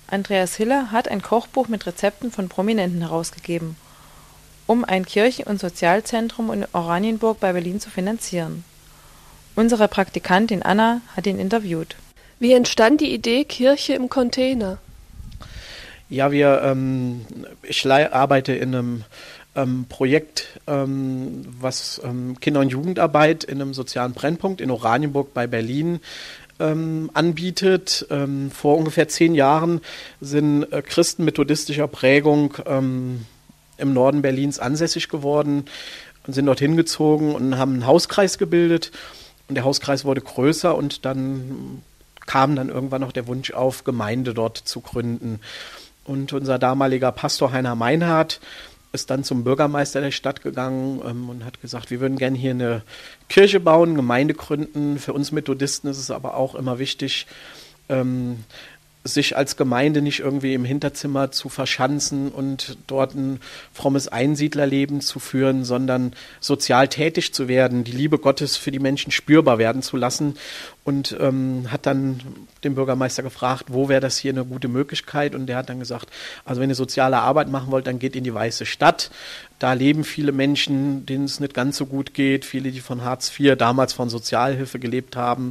Andreas Hiller hat ein Kochbuch mit Rezepten von Prominenten herausgegeben, um ein Kirchen- und Sozialzentrum in Oranienburg bei Berlin zu finanzieren. Unsere Praktikantin Anna hat ihn interviewt. Wie entstand die Idee Kirche im Container? Ja, ich arbeite in einem Projekt, was Kinder- und Jugendarbeit in einem sozialen Brennpunkt in Oranienburg bei Berlin anbietet. Vor ungefähr 10 Jahren sind Christen methodistischer Prägung im Norden Berlins ansässig geworden und sind dorthin gezogen und haben einen Hauskreis gebildet. Und der Hauskreis wurde größer und dann kam dann irgendwann noch der Wunsch auf, Gemeinde dort zu gründen. Und unser damaliger Pastor Heiner Meinhardt ist dann zum Bürgermeister der Stadt gegangen und hat gesagt, wir würden gerne hier eine Kirche bauen, Gemeinde gründen. Für uns Methodisten ist es aber auch immer wichtig, sich als Gemeinde nicht irgendwie im Hinterzimmer zu verschanzen und dort ein frommes Einsiedlerleben zu führen, sondern sozial tätig zu werden, die Liebe Gottes für die Menschen spürbar werden zu lassen. Und hat dann den Bürgermeister gefragt, wo wäre das hier eine gute Möglichkeit? Und der hat dann gesagt, also wenn ihr soziale Arbeit machen wollt, dann geht in die Weiße Stadt. Da leben viele Menschen, denen es nicht ganz so gut geht, viele, die von Hartz IV, damals von Sozialhilfe gelebt haben,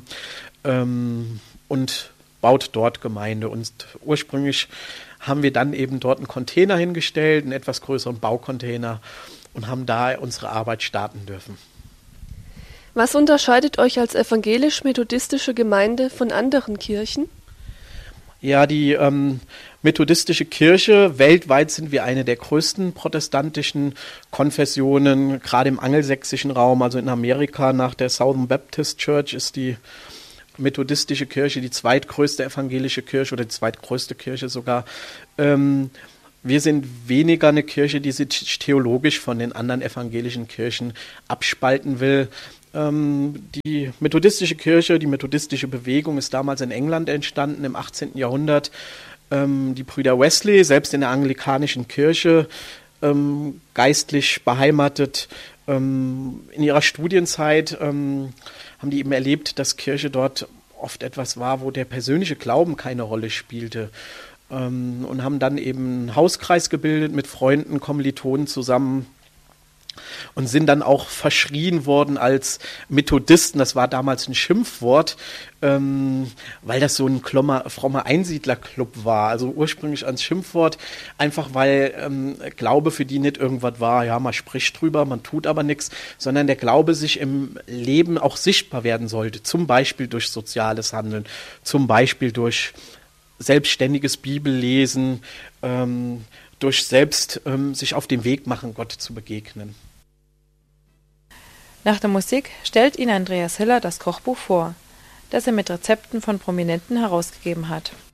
und baut dort Gemeinde. Und ursprünglich haben wir dann eben dort einen Container hingestellt, einen etwas größeren Baucontainer, und haben da unsere Arbeit starten dürfen. Was unterscheidet euch als evangelisch-methodistische Gemeinde von anderen Kirchen? Ja, die methodistische Kirche, weltweit sind wir eine der größten protestantischen Konfessionen, gerade im angelsächsischen Raum, also in Amerika nach der Southern Baptist Church ist die methodistische Kirche die zweitgrößte evangelische Kirche oder die zweitgrößte Kirche sogar. Wir sind weniger eine Kirche, die sich theologisch von den anderen evangelischen Kirchen abspalten will. Die methodistische Kirche, die methodistische Bewegung ist damals in England entstanden, im 18. Jahrhundert. Die Brüder Wesley, selbst in der anglikanischen Kirche, geistlich beheimatet, in ihrer Studienzeit haben die eben erlebt, dass Kirche dort oft etwas war, wo der persönliche Glauben keine Rolle spielte, und haben dann eben einen Hauskreis gebildet mit Freunden, Kommilitonen zusammen und sind dann auch verschrien worden als Methodisten. Das war damals ein Schimpfwort, weil das so ein frommer Einsiedlerclub war. Also ursprünglich als Schimpfwort, einfach weil Glaube für die nicht irgendwas war, ja, man spricht drüber, man tut aber nichts, sondern der Glaube sich im Leben auch sichtbar werden sollte. Zum Beispiel durch soziales Handeln, zum Beispiel durch selbstständiges Bibellesen, durch selbst sich auf den Weg machen, Gott zu begegnen. Nach der Musik stellt Ihnen Andreas Hiller das Kochbuch vor, das er mit Rezepten von Prominenten herausgegeben hat.